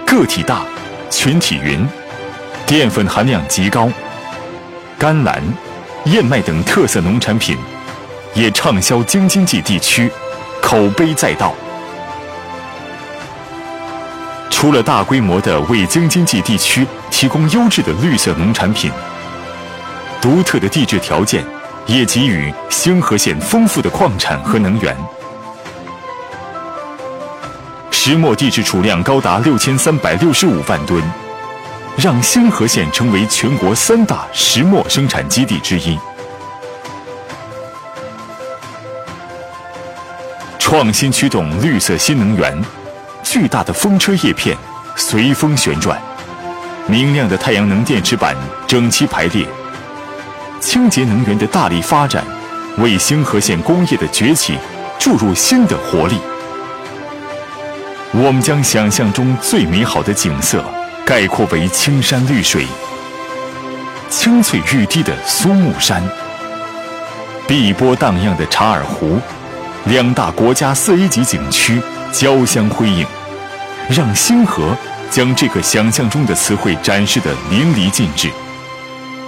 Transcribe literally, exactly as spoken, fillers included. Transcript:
个体大，群体匀，淀粉含量极高，甘蓝、燕麦等特色农产品也畅销京津冀地区，口碑载道。除了大规模的为京津冀地区提供优质的绿色农产品，独特的地质条件也给予兴和县丰富的矿产和能源。石墨地质储量高达六千三百六十五万吨，让兴和县成为全国三大石墨生产基地之一。创新驱动绿色新能源，巨大的风车叶片随风旋转，明亮的太阳能电池板整齐排列，清洁能源的大力发展，为兴和县工业的崛起注入新的活力。我们将想象中最美好的景色概括为青山绿水、青翠欲滴的苏木山、碧波荡漾的察尔湖，两大国家四 A 级景区交相辉映，让兴和将这个想象中的词汇展示得淋漓尽致。